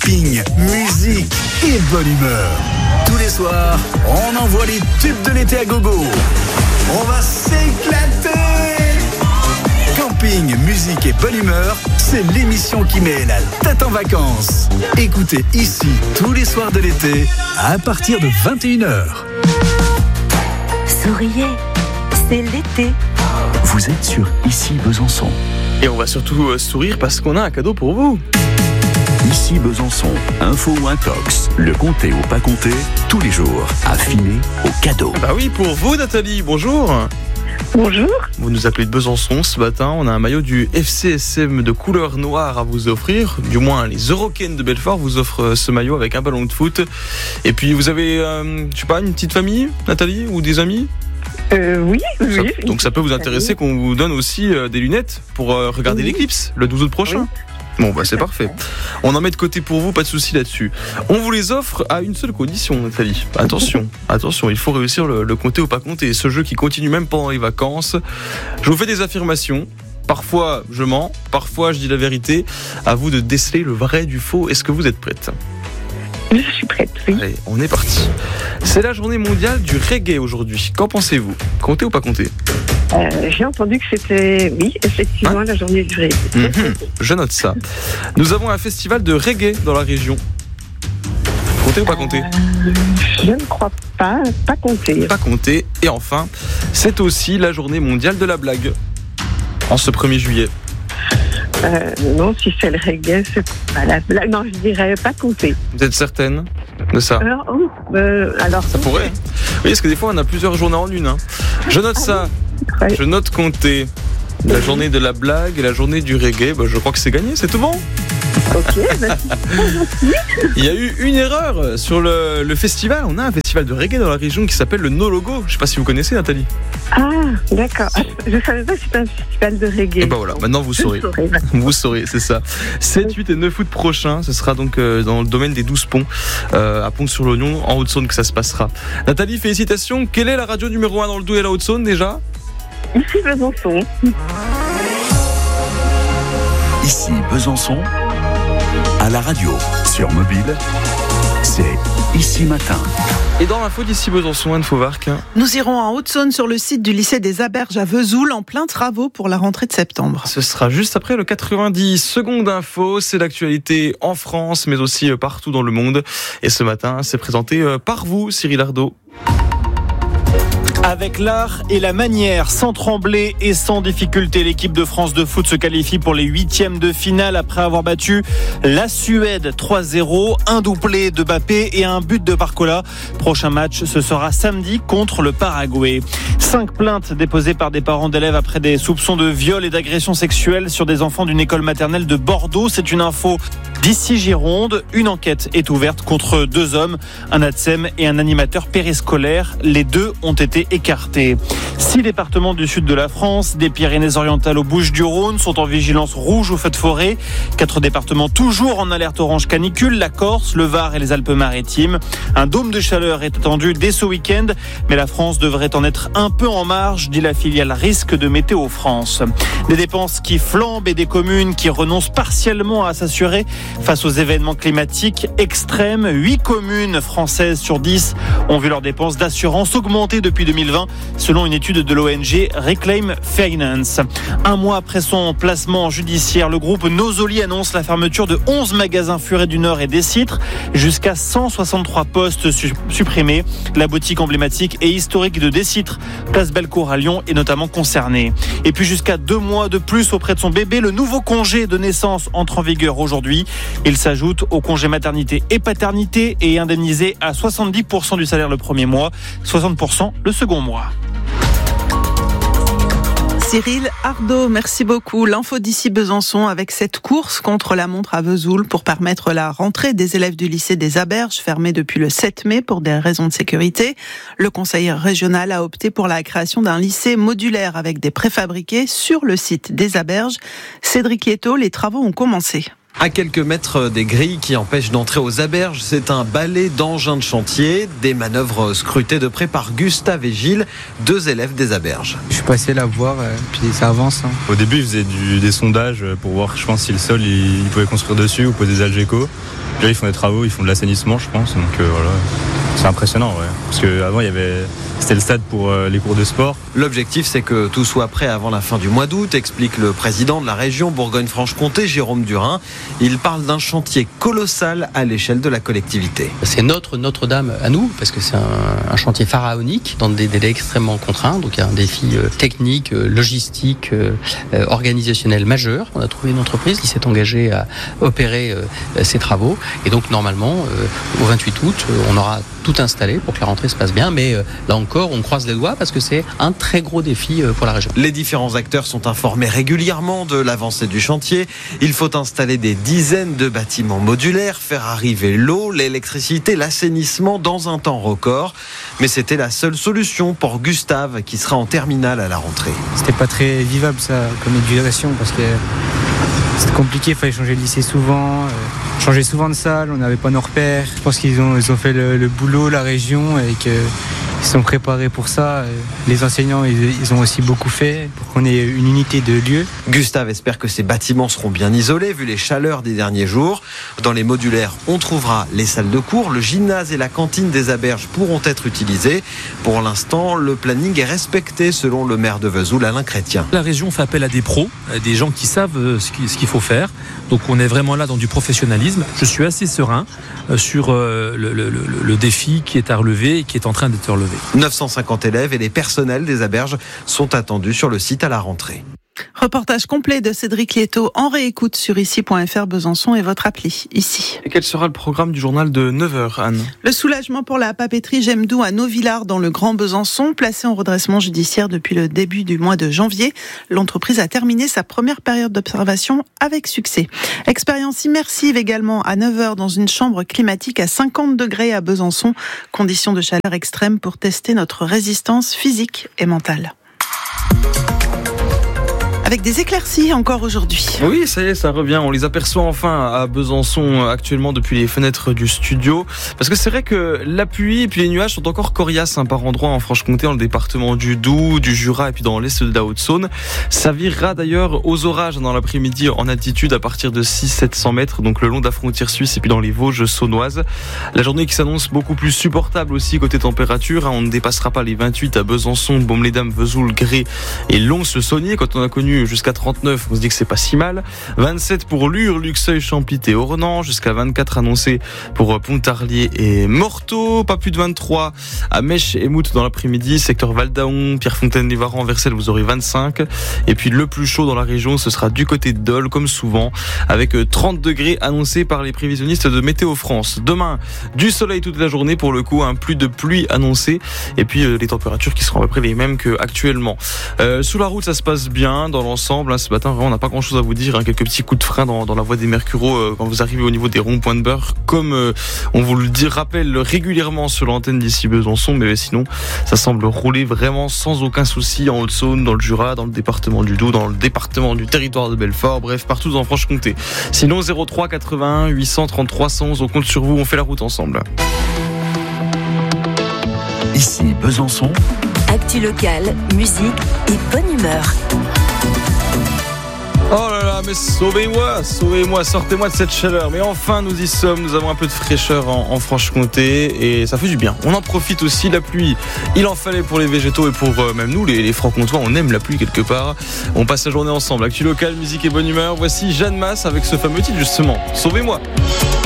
Camping, musique et bonne humeur. Tous les soirs, on envoie les tubes de l'été à gogo. On va s'éclater. Camping, musique et bonne humeur, c'est l'émission qui met la tête en vacances. Écoutez ici tous les soirs de l'été à partir de 21h. Souriez, c'est l'été. Vous êtes sur Ici Besançon. Et on va surtout sourire parce qu'on a un cadeau pour vous. Ici Besançon, info ou intox, le compter ou pas compter, tous les jours, affiné au cadeau. Bah oui, pour vous Nathalie, bonjour. Bonjour. Vous nous appelez de Besançon ce matin, on a un maillot du FCSM de couleur noire à vous offrir. Du moins, les Eurocaines de Belfort vous offrent ce maillot avec un ballon de foot. Et puis vous avez, je sais pas, une petite famille, Nathalie, ou des amis ? Oui. Donc ça peut vous intéresser qu'on vous donne aussi des lunettes pour regarder l'éclipse le 12 août prochain. Oui. Bon, bah c'est parfait. On en met de côté pour vous, pas de souci là-dessus. On vous les offre à une seule condition, Nathalie. Attention, il faut réussir le compter ou pas compter. Ce jeu qui continue même pendant les vacances. Je vous fais des affirmations. Parfois, je mens. Parfois, je dis la vérité. À vous de déceler le vrai du faux. Est-ce que vous êtes prête ? Je suis prête, oui. Allez, on est parti. C'est la journée mondiale du reggae aujourd'hui. Qu'en pensez-vous ? Compter ou pas compter ? J'ai entendu que c'était, oui, effectivement, la journée du reggae. Je note ça. Nous avons un festival de reggae dans la région. Compter ou pas compter ? Je ne crois pas compter. Pas compter. Et enfin, c'est aussi la journée mondiale de la blague. En ce 1er juillet. Non, si c'est le reggae, c'est pas la blague. Non, je dirais pas compter. Vous êtes certaine de ça ? Alors ça pourrait. Oui, parce que des fois, on a plusieurs journées en une. Je note ça. Ouais. Je note compter. La journée de la blague et la journée du reggae. Je crois que c'est gagné, c'est tout bon ? Ok, merci. Il y a eu une erreur sur le festival. On a un festival de reggae dans la région qui s'appelle le No Logo. Je ne sais pas si vous connaissez, Nathalie. Ah, d'accord. Je ne savais pas que c'était un festival de reggae. Et ben voilà, maintenant vous saurez. Vous saurez, c'est ça. 7, 8 et 9 août prochain, ce sera donc dans le domaine des 12 ponts, à Pont-sur-l'Oignon, en Haute-Saône, que ça se passera. Nathalie, félicitations. Quelle est la radio numéro 1 dans le Doubs et la Haute-Saône déjà ? Ici Besançon. Ici Besançon, à la radio, sur mobile, c'est Ici Matin. Et dans l'info d'ici Besançon, Anne Fauvarc. Nous irons en Haute-Saône sur le site du lycée des Aberges à Vesoul en plein travaux pour la rentrée de septembre. Ce sera juste après le 90 secondes d'info. C'est l'actualité en France, mais aussi partout dans le monde. Et ce matin, c'est présenté par vous, Cyril Ardo. Avec l'art et la manière, sans trembler et sans difficulté, l'équipe de France de foot se qualifie pour les 8e de finale après avoir battu la Suède 3-0, un doublé de Mbappé et un but de Barcola. Prochain match, ce sera samedi contre le Paraguay. 5 plaintes déposées par des parents d'élèves après des soupçons de viol et d'agression sexuelle sur des enfants d'une école maternelle de Bordeaux. C'est une info d'ici Gironde. Une enquête est ouverte contre 2 hommes, un ATSEM et un animateur périscolaire. Les 2 ont été écartés. 6 départements du sud de la France, des Pyrénées-Orientales aux Bouches-du-Rhône, sont en vigilance rouge aux feux de forêt. 4 départements toujours en alerte orange canicule, la Corse, le Var et les Alpes-Maritimes. Un dôme de chaleur est attendu dès ce week-end, mais la France devrait en être un peu en marge, dit la filiale Risque de Météo France. Des dépenses qui flambent et des communes qui renoncent partiellement à s'assurer face aux événements climatiques extrêmes. 8 communes françaises sur 10 ont vu leurs dépenses d'assurance augmenter depuis 2020, selon une étude de l'ONG Reclaim Finance. Un mois après son placement judiciaire, le groupe Nosoli annonce la fermeture de 11 magasins Furet du Nord et des Citres, jusqu'à 163 postes supprimés. La boutique emblématique et historique de Décitres, place Bellecour à Lyon, est notamment concernée. Et puis jusqu'à 2 mois de plus auprès de son bébé, le nouveau congé de naissance entre en vigueur aujourd'hui. Il s'ajoute au congé maternité et paternité et est indemnisé à 70% du salaire le premier mois, 60% le second mois. Cyril Ardo, merci beaucoup. L'info d'ici Besançon avec cette course contre la montre à Vesoul pour permettre la rentrée des élèves du lycée des Aberges, fermé depuis le 7 mai pour des raisons de sécurité. Le conseil régional a opté pour la création d'un lycée modulaire avec des préfabriqués sur le site des Aberges. Cédric Lieto, les travaux ont commencé. À quelques mètres des grilles qui empêchent d'entrer aux Aberges, c'est un balai d'engins de chantier, des manœuvres scrutées de près par Gustave et Gilles, 2 élèves des Aberges. Je suis passé la voir, puis ça avance. Au début, ils faisaient des sondages pour voir, je pense, si le sol, ils pouvaient construire dessus ou poser des algécos. Là, ils font des travaux, ils font de l'assainissement, je pense. Donc voilà, c'est impressionnant, ouais. Parce qu'avant, c'était le stade pour les cours de sport. L'objectif, c'est que tout soit prêt avant la fin du mois d'août, explique le président de la région Bourgogne-Franche-Comté, Jérôme Durin. Il parle d'un chantier colossal à l'échelle de la collectivité. C'est Notre-Dame à nous, parce que c'est un chantier pharaonique dans des délais extrêmement contraints. Donc il y a un défi technique, logistique, organisationnel majeur. On a trouvé une entreprise qui s'est engagée à opérer ces travaux. Et donc normalement, au 28 août, on aura tout installé pour que la rentrée se passe bien. Mais là encore, on croise les doigts parce que c'est un très gros défi pour la région. Les différents acteurs sont informés régulièrement de l'avancée du chantier. Il faut installer des dizaines de bâtiments modulaires, faire arriver l'eau, l'électricité, l'assainissement dans un temps record. Mais c'était la seule solution pour Gustave qui sera en terminale à la rentrée. C'était pas très vivable ça comme éducation parce que c'était compliqué, il fallait changer de lycée souvent, changer souvent de salle, on n'avait pas nos repères. Je pense qu'ils ont fait le boulot, la région, et qu'ils sont préparés pour ça. Les enseignants, ils ont aussi beaucoup fait pour qu'on ait une unité de lieu. Gustave espère que ces bâtiments seront bien isolés vu les chaleurs des derniers jours. Dans les modulaires, on trouvera les salles de cours, le gymnase et la cantine des Aberges pourront être utilisés. Pour l'instant, le planning est respecté selon le maire de Vesoul, Alain Chrétien. La région fait appel à des pros, des gens qui savent ce qu'il faut faire. Donc on est vraiment là dans du professionnalisme. Je suis assez serein sur le défi qui est à relever et qui est en train d'être relevé. 950 élèves et les personnels des Aberges sont attendus sur le site à la rentrée. Reportage complet de Cédric Lietto en réécoute sur ici.fr Besançon et votre appli ici. Et quel sera le programme du journal de 9h, Anne ? Le soulagement pour la papeterie Gemdou à Novillard dans le Grand Besançon, placée en redressement judiciaire depuis le début du mois de janvier. L'entreprise a terminé sa première période d'observation avec succès. Expérience immersive également à 9h dans une chambre climatique à 50 degrés à Besançon. Conditions de chaleur extrême pour tester notre résistance physique et mentale. Avec des éclaircies encore aujourd'hui. Oui, ça y est, ça revient. On les aperçoit enfin à Besançon actuellement depuis les fenêtres du studio. Parce que c'est vrai que la pluie et puis les nuages sont encore coriaces par endroits en Franche-Comté, dans le département du Doubs, du Jura et puis dans l'est de la Haute-Saône. Ça virera d'ailleurs aux orages dans l'après-midi en altitude à partir de 600-700 mètres, donc le long de la frontière suisse et puis dans les Vosges saunoises. La journée qui s'annonce beaucoup plus supportable aussi côté température. On ne dépassera pas les 28 à Besançon, Baume-les-Dames, Vesoul, Gré et Lons-le-Saunier. Quand on a connu jusqu'à 39, on se dit que c'est pas si mal. 27 pour Lure, Luxeuil, Champlit et Ornans, jusqu'à 24 annoncés pour Pontarlier et Morteau, pas plus de 23 à Mèche et Mout dans l'après-midi, secteur Val-d'Aon, Pierrefontaine-les-Varans, Vercelles, vous aurez 25. Et puis le plus chaud dans la région, ce sera du côté de Dole, comme souvent, avec 30 degrés annoncés par les prévisionnistes de Météo France. Demain, du soleil toute la journée pour le coup, plus de pluie annoncée, et puis les températures qui seront à peu près les mêmes qu'actuellement. Sous la route, ça se passe bien dans l'ensemble. Ce matin, vraiment, on n'a pas grand chose à vous dire. Quelques petits coups de frein dans la voie des Mercureaux quand vous arrivez au niveau des ronds-points de Beurre, comme on vous le dit, rappelle régulièrement sur l'antenne d'ici Besançon. Mais sinon, ça semble rouler vraiment sans aucun souci en Haute-Saône, dans le Jura, dans le département du Doubs, dans le département du Territoire de Belfort, bref, partout en Franche-Comté. Sinon, 03 81 833 111, on compte sur vous, on fait la route ensemble. Ici Besançon. Actu locale, musique et bonne humeur. Oh là là, mais sauvez-moi, sortez-moi de cette chaleur. Mais enfin, nous y sommes, nous avons un peu de fraîcheur en Franche-Comté et ça fait du bien. On en profite aussi, la pluie, il en fallait pour les végétaux et pour même nous, les Francs-Comtois, on aime la pluie quelque part. On passe la journée ensemble. Actu locale, musique et bonne humeur. Voici Jeanne Masse avec ce fameux titre justement, Sauvez-moi.